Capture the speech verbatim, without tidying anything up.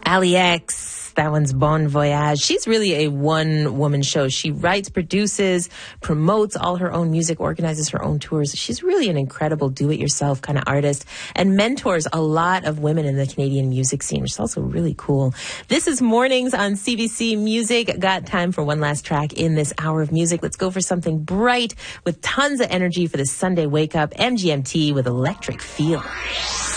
Ali X, that one's Bon Voyage. She's really a one-woman show. She writes, produces, promotes all her own music, organizes her own tours. She's really an incredible do-it-yourself kind of artist and mentors a lot of women in the Canadian music scene, which is also really cool. This is Mornings on C B C Music. Got time for one last track in this hour of music. Let's go for something bright with tons of energy for this Sunday wake-up. M G M T with Electric Feel.